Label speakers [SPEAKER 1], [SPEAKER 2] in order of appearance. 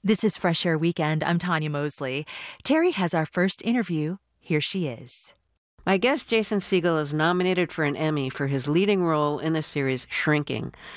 [SPEAKER 1] This is Fresh Air Weekend. I'm Tanya Mosley. Terry has our first interview. Here she is.
[SPEAKER 2] My guest, Jason Segel, is nominated for an Emmy for his leading role in the series Shrinking.